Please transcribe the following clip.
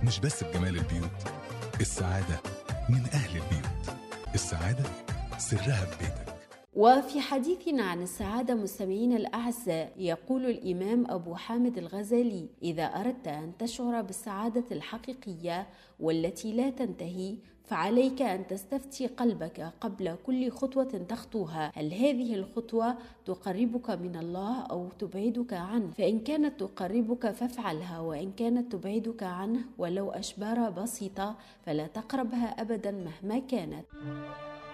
مش بس بجمال البيوت، السعادة من أهل البيوت. السعادة سرها في بيتك. وفي حديثنا عن السعادة مستمعين الأعزاء، يقول الإمام أبو حامد الغزالي: إذا أردت أن تشعر بالسعادة الحقيقية والتي لا تنتهي، فعليك أن تستفتي قلبك قبل كل خطوة تخطوها، هل هذه الخطوة تقربك من الله أو تبعدك عنه؟ فإن كانت تقربك فافعلها، وإن كانت تبعدك عنه ولو أشبار بسيطة فلا تقربها أبدا مهما كانت.